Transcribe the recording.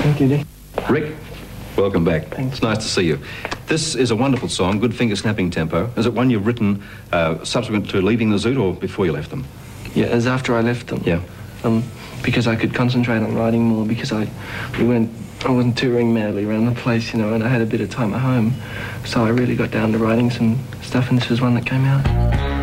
Thank you, Dick. Rick, welcome back. Thanks. It's nice to see you. This is a wonderful song, good finger-snapping tempo. Is it one you've written subsequent to leaving the Zoot or before you left them? Yeah, it was after I left them. Yeah. Because I could concentrate on writing more, because I wasn't touring madly around the place, you know, and I had a bit of time at home. So I really got down to writing some stuff, and this was one that came out.